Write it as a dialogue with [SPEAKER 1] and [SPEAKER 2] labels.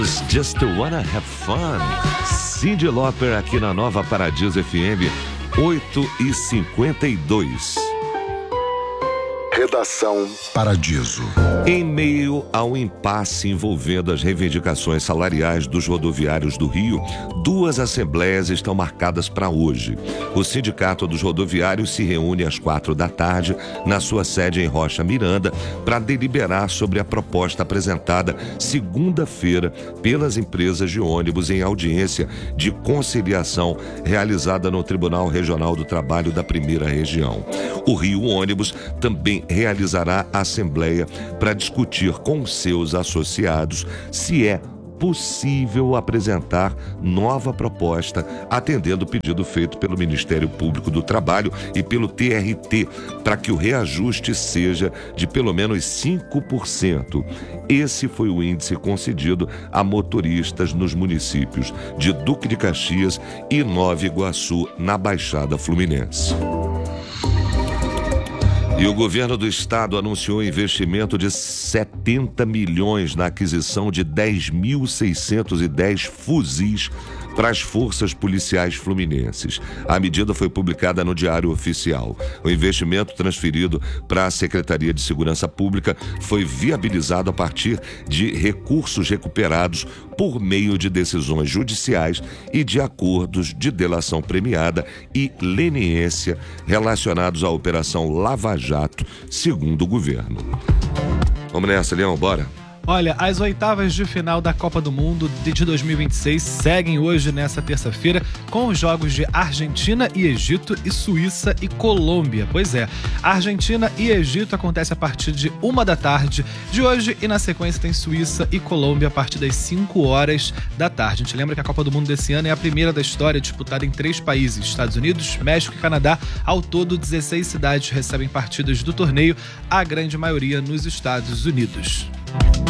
[SPEAKER 1] Girls Just Wanna Have Fun. Cyndi Lauper aqui na Nova Paradiso FM, 8h52.
[SPEAKER 2] Redação Paradiso.
[SPEAKER 1] Em meio ao impasse envolvendo as reivindicações salariais dos rodoviários do Rio, 2 assembleias estão marcadas para hoje. O Sindicato dos Rodoviários se reúne às 4h na sua sede em Rocha Miranda para deliberar sobre a proposta apresentada segunda-feira pelas empresas de ônibus em audiência de conciliação realizada no Tribunal Regional do Trabalho da Primeira Região. O Rio Ônibus também realizará a assembleia para discutir com seus associados se é possível apresentar nova proposta, atendendo o pedido feito pelo Ministério Público do Trabalho e pelo TRT, para que o reajuste seja de pelo menos 5%. Esse foi o índice concedido a motoristas nos municípios de Duque de Caxias e Nova Iguaçu, na Baixada Fluminense. E o governo do estado anunciou investimento de 70 milhões na aquisição de 10.610 fuzis para as forças policiais fluminenses. A medida foi publicada no Diário Oficial. O investimento transferido para a Secretaria de Segurança Pública foi viabilizado a partir de recursos recuperados por meio de decisões judiciais e de acordos de delação premiada e leniência relacionados à Operação Lava Jato, segundo o governo. Vamos nessa, Leão, bora?
[SPEAKER 3] Olha, as oitavas de final da Copa do Mundo de 2026 seguem hoje, nessa terça-feira, com os jogos de Argentina e Egito e Suíça e Colômbia. Pois é, Argentina e Egito acontece a partir de 1h de hoje e na sequência tem Suíça e Colômbia a partir das 5h. A gente lembra que a Copa do Mundo desse ano é a primeira da história, disputada em 3 países, Estados Unidos, México e Canadá. Ao todo, 16 cidades recebem partidas do torneio, a grande maioria nos Estados Unidos.